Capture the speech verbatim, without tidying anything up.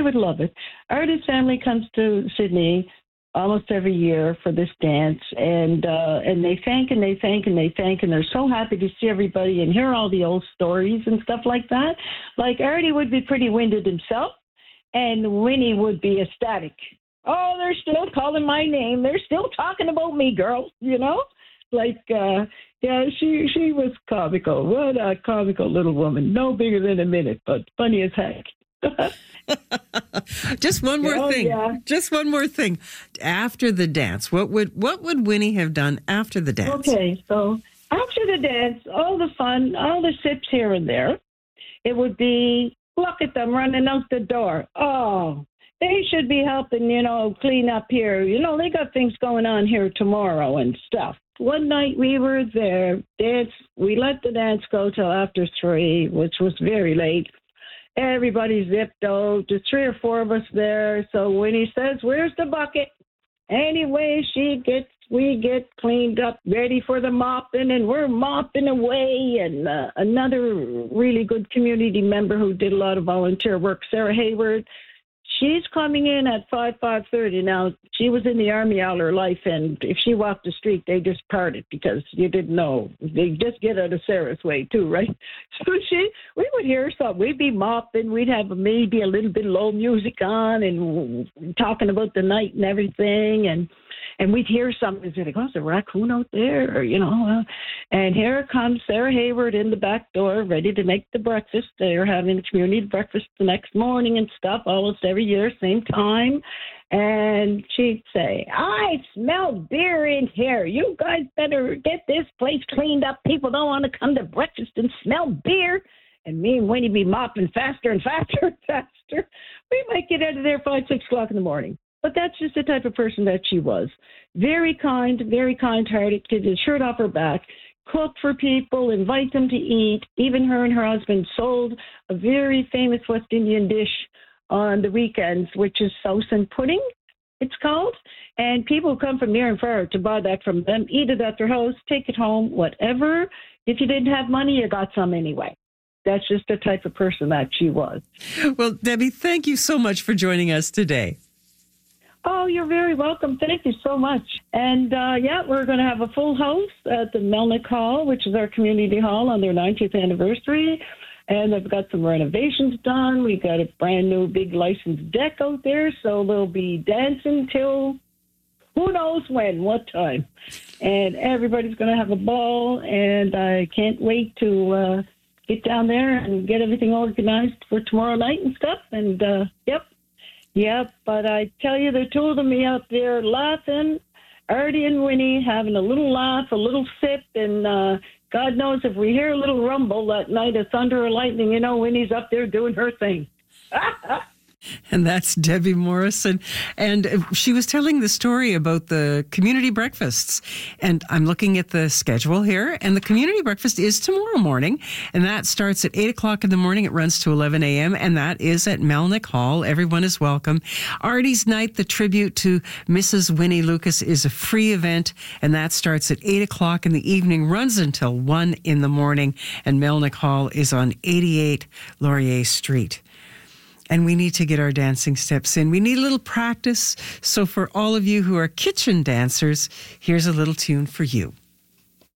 would love it. Artie's family comes to Sydney almost every year for this dance, and uh, and they thank and they thank and they thank, and they're so happy to see everybody and hear all the old stories and stuff like that. Like Artie would be pretty winded himself, and Winnie would be ecstatic. Oh, they're still calling my name. They're still talking about me, girl, you know? Like, uh, yeah, she she was comical. What a comical little woman. No bigger than a minute, but funny as heck. Just one more oh, thing. Yeah. Just one more thing. After the dance, what would what would Winnie have done after the dance? Okay, so after the dance, all the fun, all the sips here and there, it would be, look at them running out the door. Oh, they should be helping, you know, clean up here. You know, they got things going on here tomorrow and stuff. One night we were there, dance. We let the dance go till after three, which was very late. Everybody zipped out. There's three or four of us there. So when he says, "Where's the bucket?" Anyway, she gets, we get cleaned up, ready for the mopping, and we're mopping away. And uh, another really good community member who did a lot of volunteer work, Sarah Hayward, she's coming in at five, five thirty. Now, she was in the Army all her life, and if she walked the street, they just parted because you didn't know. They just get out of Sarah's way, too, right? So she, we would hear something. We'd be mopping. We'd have maybe a little bit of low music on and talking about the night and everything, and and we'd hear something and say, like, oh, there's a raccoon out there, or, you know. Uh, and here comes Sarah Hayward in the back door, ready to make the breakfast. They're having a community breakfast the next morning and stuff, almost every year, same time. And she'd say, "I smell beer in here. You guys better get this place cleaned up. People don't want to come to breakfast and smell beer." And me and Winnie be mopping faster and faster and faster. We might get out of there five, six o'clock in the morning. But that's just the type of person that she was. Very kind, very kind-hearted, get the shirt off her back, cook for people, invite them to eat. Even her and her husband sold a very famous West Indian dish on the weekends, which is Southern pudding, it's called. And people come from near and far to buy that from them, eat it at their house, take it home, whatever. If you didn't have money, you got some anyway. That's just the type of person that she was. Well, Debbie, thank you so much for joining us today. Oh, you're very welcome. Thank you so much. And, uh, yeah, we're going to have a full house at the Melnick Hall, which is our community hall, on their ninetieth anniversary. And they've got some renovations done. We've got a brand new big licensed deck out there, so they'll be dancing till who knows when, what time. And everybody's going to have a ball, and I can't wait to uh, get down there and get everything organized for tomorrow night and stuff. And, uh, yep. Yep, but I tell you, the two of them me out there laughing, Artie and Winnie having a little laugh, a little sip, and uh, God knows if we hear a little rumble that night of thunder or lightning, you know, Winnie's up there doing her thing. And that's Debbie Morrison. And she was telling the story about the community breakfasts. And I'm looking at the schedule here. And the community breakfast is tomorrow morning. And that starts at eight o'clock in the morning. It runs to eleven a.m. And that is at Melnick Hall. Everyone is welcome. Artie's Night, the tribute to Missus Winnie Lucas, is a free event. And that starts at eight o'clock in the evening, runs until one in the morning. And Melnick Hall is on eighty-eight Laurier Street. And we need to get our dancing steps in. We need a little practice. So for all of you who are kitchen dancers, here's a little tune for you.